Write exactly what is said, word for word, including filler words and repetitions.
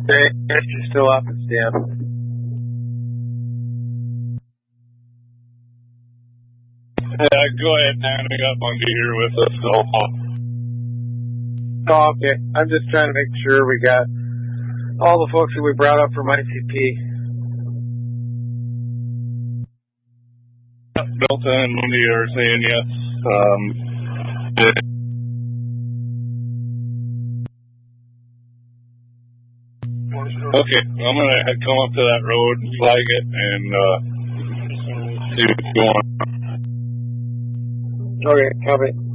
Hey, you're still up, it's Dan. Yeah, go ahead, Dan. I got Bundy here with us. So. Oh, okay. I'm just trying to make sure we got all the folks that we brought up from I C P. Delta and Bundy are saying yes. Um, yeah. Okay, I'm going to come up to that road, flag it, and uh, see what's going on. Okay, copy.